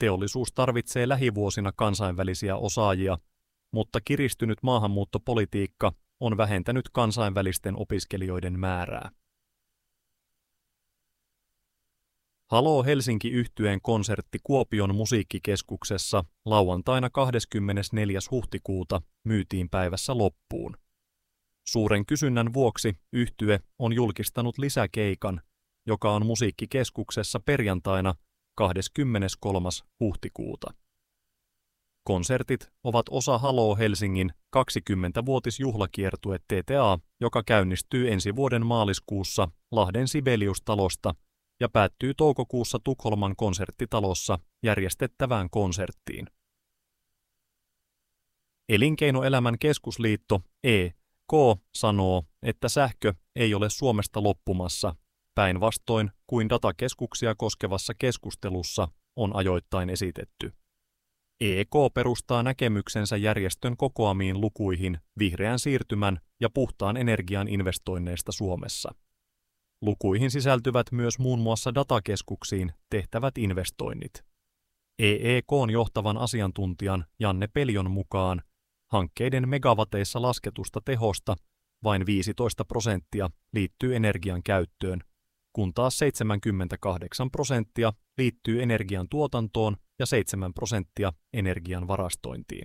Teollisuus tarvitsee lähivuosina kansainvälisiä osaajia, mutta kiristynyt maahanmuuttopolitiikka on vähentänyt kansainvälisten opiskelijoiden määrää. Haloo Helsinki -yhtyeen konsertti Kuopion musiikkikeskuksessa lauantaina 24. huhtikuuta myytiin päivässä loppuun. Suuren kysynnän vuoksi yhtye on julkistanut lisäkeikan, joka on musiikkikeskuksessa perjantaina 23. huhtikuuta. Konsertit ovat osa Haloo Helsingin 20-vuotisjuhlakiertue TTA, joka käynnistyy ensi vuoden maaliskuussa Lahden Sibelius-talosta ja päättyy toukokuussa Tukholman konserttitalossa järjestettävään konserttiin. Elinkeinoelämän keskusliitto EK sanoo, että sähkö ei ole Suomesta loppumassa, päinvastoin kuin datakeskuksia koskevassa keskustelussa on ajoittain esitetty. EK perustaa näkemyksensä järjestön kokoamiin lukuihin vihreän siirtymän ja puhtaan energian investoinneista Suomessa. Lukuihin sisältyvät myös muun muassa datakeskuksiin tehtävät investoinnit. EEK:n johtavan asiantuntijan Janne Pelion mukaan hankkeiden megavateissa lasketusta tehosta vain 15% liittyy energian käyttöön, kun taas 78% liittyy energian tuotantoon ja 7% energian varastointiin.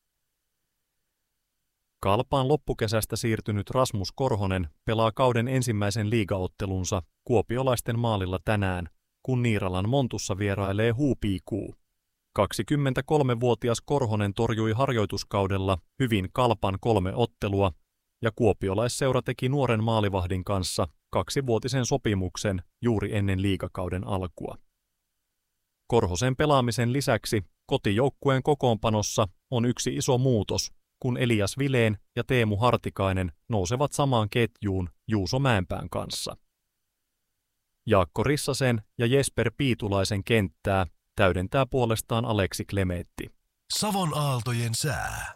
Kalpaan loppukesästä siirtynyt Rasmus Korhonen pelaa kauden ensimmäisen liigaottelunsa kuopiolaisten maalilla tänään, kun Niiralan Montussa vierailee HPK. 23-vuotias Korhonen torjui harjoituskaudella hyvin Kalpan 3 ottelua, ja kuopiolaisseura teki nuoren maalivahdin kanssa 2-vuotisen sopimuksen juuri ennen liigakauden alkua. Korhosen pelaamisen lisäksi kotijoukkueen kokoonpanossa on yksi iso muutos, kun Elias Vileen ja Teemu Hartikainen nousevat samaan ketjuun Juuso Mäenpään kanssa. Jaakko Rissasen ja Jesper Piitulaisen kenttää täydentää puolestaan Aleksi Klemetti. Savon aaltojen sää.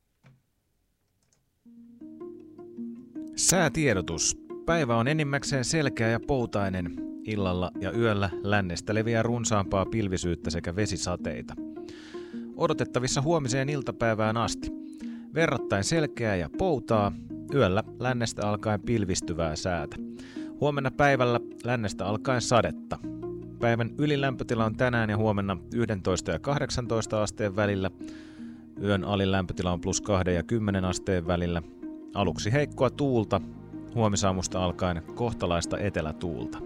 Säätiedotus. Päivä on enimmäkseen selkeä ja poutainen. Illalla ja yöllä lännestä leviää runsaampaa pilvisyyttä sekä vesisateita. Odotettavissa huomiseen iltapäivään asti. Verrattain selkeää ja poutaa, yöllä lännestä alkaen pilvistyvää säätä. Huomenna päivällä lännestä alkaen sadetta. Päivän ylilämpötila on tänään ja huomenna 11 ja 18 asteen välillä. Yön alilämpötila on +2 ja 10 asteen välillä. Aluksi heikkoa tuulta, huomisaamusta alkaen kohtalaista etelätuulta.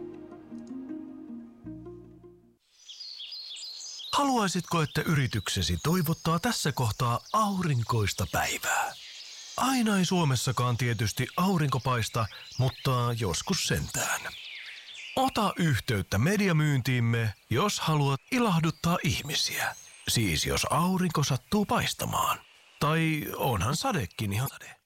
Haluaisitko, että yrityksesi toivottaa tässä kohtaa aurinkoista päivää? Aina ei Suomessakaan tietysti aurinko paista, mutta joskus sentään. Ota yhteyttä mediamyyntiimme, jos haluat ilahduttaa ihmisiä. Siis jos aurinko sattuu paistamaan. Tai onhan sadekin ihan sade.